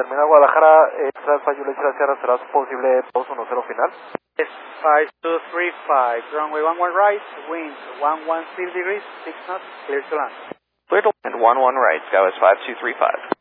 terminal Guadalajara, Alfa Juliet Sierra, ¿será posible 210 final? Yes, 5235, runway 11 right, wind 110 degrees, 6 knots, clear to land. Clear to land, 11 right, Skywest 5235.